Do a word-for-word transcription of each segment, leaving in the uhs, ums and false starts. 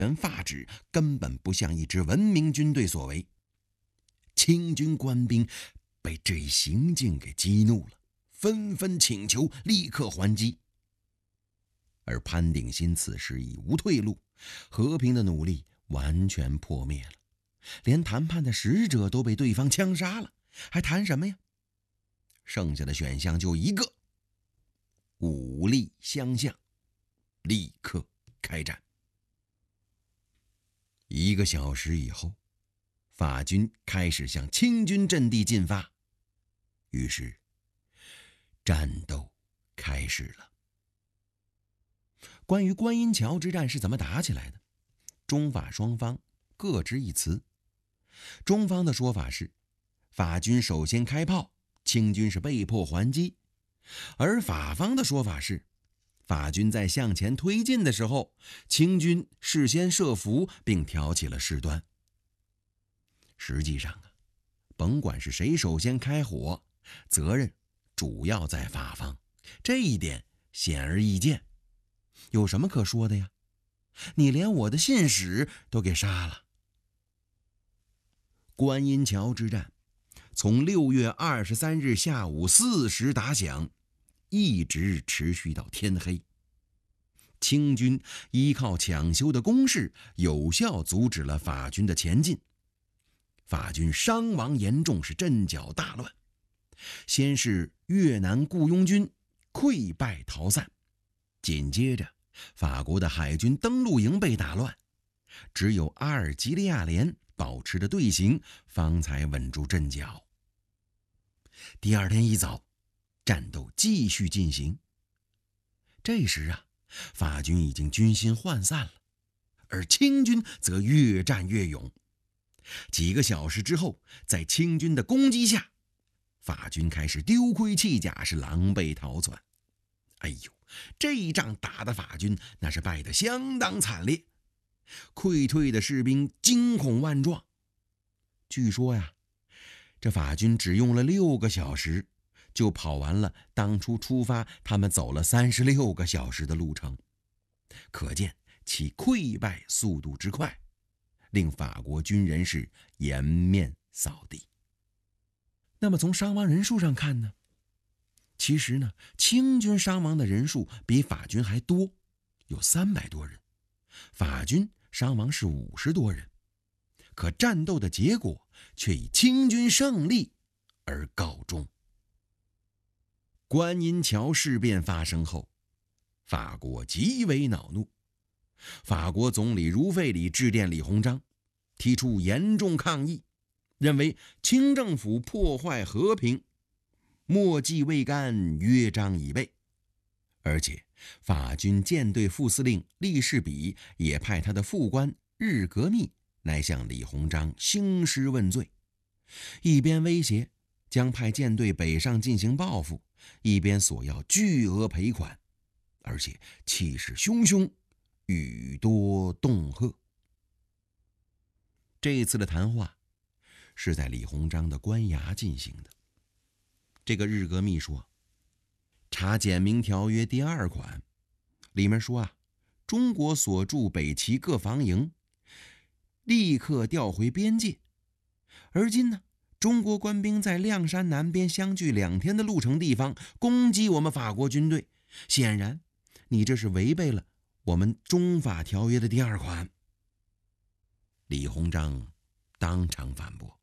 人发指，根本不像一支文明军队所为。清军官兵被这一行径给激怒了，纷纷请求立刻还击。而潘鼎新此时已无退路，和平的努力完全破灭了，连谈判的使者都被对方枪杀了，还谈什么呀？剩下的选项就一个：武力相向，立刻开战。一个小时以后，法军开始向清军阵地进发，于是战斗开始了。关于观音桥之战是怎么打起来的，中法双方各执一词。中方的说法是，法军首先开炮，清军是被迫还击；而法方的说法是，法军在向前推进的时候，清军事先设伏并挑起了事端。实际上啊，甭管是谁首先开火，责任主要在法方，这一点显而易见。有什么可说的呀？你连我的信使都给杀了。观音桥之战从六月二十三日下午四时打响，一直持续到天黑。清军依靠抢修的工事，有效阻止了法军的前进。法军伤亡严重，是阵脚大乱。先是越南雇佣军溃败逃散，紧接着法国的海军登陆营被打乱，只有阿尔及利亚连保持着队形，方才稳住阵脚。第二天一早，战斗继续进行。这时啊，法军已经军心涣散了，而清军则越战越勇。几个小时之后，在清军的攻击下，法军开始丢盔弃甲，是狼狈逃窜。哎呦，这一仗打的法军那是败得相当惨烈，溃退的士兵惊恐万状。据说呀，这法军只用了六个小时，就跑完了当初出发他们走了三十六个小时的路程，可见其溃败速度之快，令法国军人是颜面扫地。那么从伤亡人数上看呢？其实呢，清军伤亡的人数比法军还多，有三百多人，法军伤亡是五十多人。可战斗的结果却以清军胜利而告终。观音桥事变发生后，法国极为恼怒，法国总理茹费里致电李鸿章，提出严重抗议，认为清政府破坏和平，墨迹未干，约章已备。而且法军舰队副司令利士比也派他的副官日格密来向李鸿章兴师问罪，一边威胁将派舰队北上进行报复，一边索要巨额赔款，而且气势汹汹，语多恫吓。这一次的谈话是在李鸿章的官衙进行的。这个日格密说，查简明条约第二款里面说啊，中国所驻北齐各防营立刻调回边界，而今呢，中国官兵在亮山南边相距两天的路程地方攻击我们法国军队，显然你这是违背了我们中法条约的第二款。李鸿章当场反驳，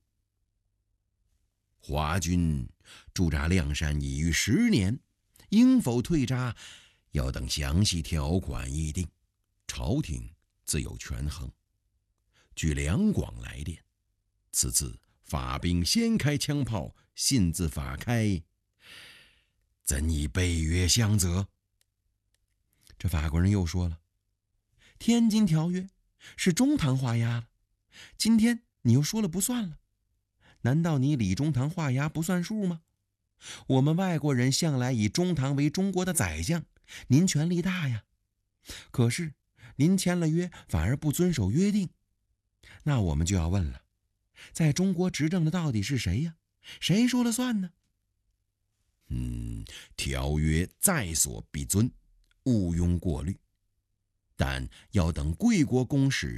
华军驻扎亮山已逾十年，应否退扎要等详细条款议定，朝廷自有权衡。据两广来电，此次法兵先开枪炮，信自法开，怎以背约相责？这法国人又说了，天津条约是中堂画押了，今天你又说了不算了，难道你李中堂画押不算数吗？我们外国人向来以中堂为中国的宰相，您权力大呀，可是您签了约反而不遵守约定，那我们就要问了，在中国执政的到底是谁呀？谁说了算呢？嗯，条约在所必遵，毋庸过虑。 但要等贵国公使